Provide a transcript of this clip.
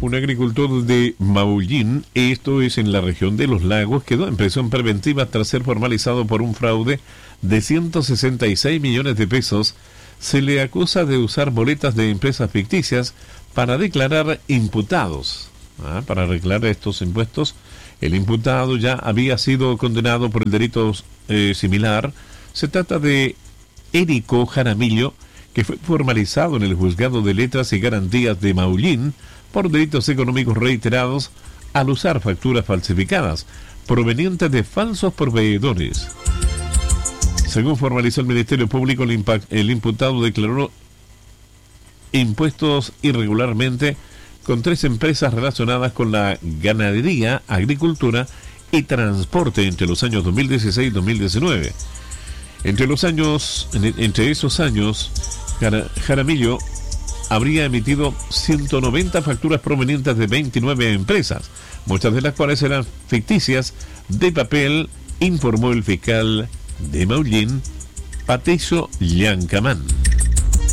Un agricultor de Maullín, esto es en la región de Los Lagos, quedó en prisión preventiva tras ser formalizado por un fraude de 166 millones de pesos. Se le acusa de usar boletas de empresas ficticias para declarar imputados. Para arreglar estos impuestos, el imputado ya había sido condenado por el delito similar. Se trata de Érico Jaramillo, que fue formalizado en el Juzgado de Letras y Garantías de Maullín por delitos económicos reiterados al usar facturas falsificadas provenientes de falsos proveedores. Según formalizó el Ministerio Público, el imputado declaró impuestos irregularmente con 3 empresas relacionadas con la ganadería, agricultura y transporte entre los años 2016 y 2019. Entre esos años, Jaramillo habría emitido 190 facturas provenientes de 29 empresas, muchas de las cuales eran ficticias de papel, informó el fiscal de Maullín, Patricio Llancamán.